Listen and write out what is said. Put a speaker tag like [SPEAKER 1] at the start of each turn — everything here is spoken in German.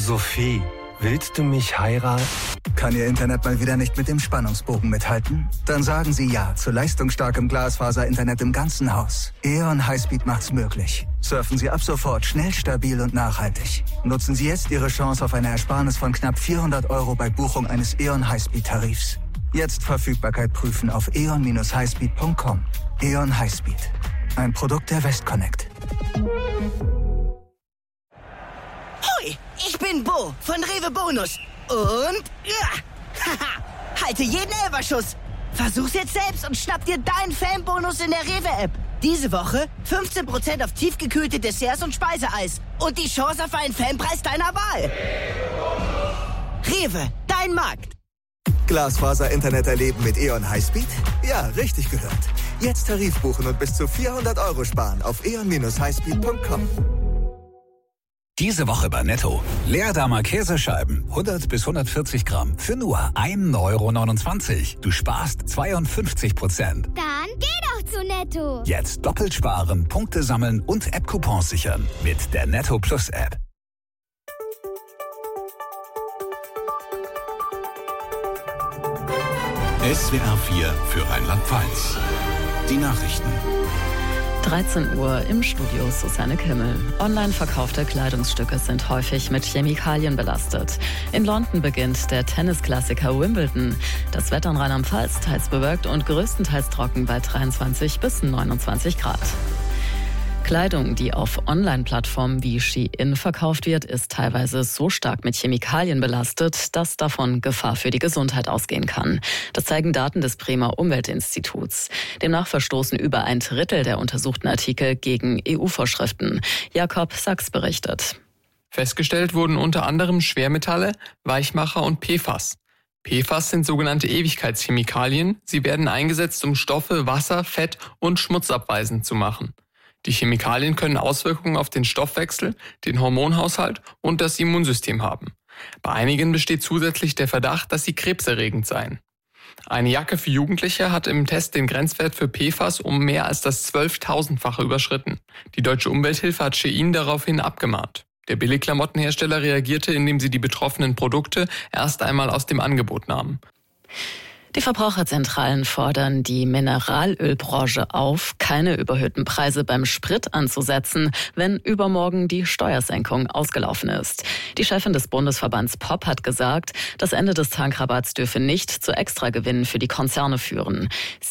[SPEAKER 1] Sophie, willst du mich heiraten?
[SPEAKER 2] Kann Ihr Internet mal wieder nicht mit dem Spannungsbogen mithalten? Dann sagen Sie ja zu leistungsstarkem Glasfaser-Internet im ganzen Haus. E.ON Highspeed macht's möglich. Surfen Sie ab sofort schnell, stabil und nachhaltig. Nutzen Sie jetzt Ihre Chance auf eine Ersparnis von knapp 400 € bei Buchung eines E.ON Highspeed-Tarifs. Jetzt Verfügbarkeit prüfen auf eon-highspeed.com. E.ON Highspeed. Ein Produkt der Westconnect.
[SPEAKER 3] Hoi, ich bin Bo von Rewe Bonus. Und halte jeden Elferschuss. Versuch's jetzt selbst und schnapp dir deinen Fanbonus in der Rewe-App. Diese Woche 15% auf tiefgekühlte Desserts und Speiseeis. Und die Chance auf einen Fanpreis deiner Wahl. Rewe, dein Markt.
[SPEAKER 2] Glasfaser-Internet erleben mit E.ON Highspeed? Ja, richtig gehört. Jetzt Tarif buchen und bis zu 400 € sparen auf eon-highspeed.com.
[SPEAKER 4] Diese Woche bei Netto. Leerdamer Käsescheiben, 100 bis 140 Gramm, für nur 1,29 €. Du sparst 52%.
[SPEAKER 5] Dann geh doch zu Netto.
[SPEAKER 4] Jetzt doppelt sparen, Punkte sammeln und App-Coupons sichern. Mit der Netto Plus App.
[SPEAKER 6] SWR 4 für Rheinland-Pfalz. Die Nachrichten.
[SPEAKER 7] 13 Uhr im Studio Susanne Kimmel. Online verkaufte Kleidungsstücke sind häufig mit Chemikalien belastet. In London beginnt der Tennisklassiker Wimbledon. Das Wetter in Rheinland-Pfalz teils bewölkt und größtenteils trocken bei 23 bis 29 Grad. Kleidung, die auf Online-Plattformen wie Shein verkauft wird, ist teilweise so stark mit Chemikalien belastet, dass davon Gefahr für die Gesundheit ausgehen kann. Das zeigen Daten des Bremer Umweltinstituts. Demnach verstoßen über 1/3 der untersuchten Artikel gegen EU-Vorschriften. Jakob Sachs berichtet.
[SPEAKER 8] Festgestellt wurden unter anderem Schwermetalle, Weichmacher und PFAS. PFAS sind sogenannte Ewigkeitschemikalien. Sie werden eingesetzt, um Stoffe, Wasser, Fett und Schmutz abweisend zu machen. Die Chemikalien können Auswirkungen auf den Stoffwechsel, den Hormonhaushalt und das Immunsystem haben. Bei einigen besteht zusätzlich der Verdacht, dass sie krebserregend seien. Eine Jacke für Jugendliche hat im Test den Grenzwert für PFAS um mehr als das 12.000-fache überschritten. Die Deutsche Umwelthilfe hat Shein daraufhin abgemahnt. Der Billigklamottenhersteller reagierte, indem sie die betroffenen Produkte erst einmal aus dem Angebot nahmen.
[SPEAKER 7] Die Verbraucherzentralen fordern die Mineralölbranche auf, keine überhöhten Preise beim Sprit anzusetzen, wenn übermorgen die Steuersenkung ausgelaufen ist. Die Chefin des Bundesverbands POP hat gesagt, das Ende des Tankrabatts dürfe nicht zu Extragewinnen für die Konzerne führen.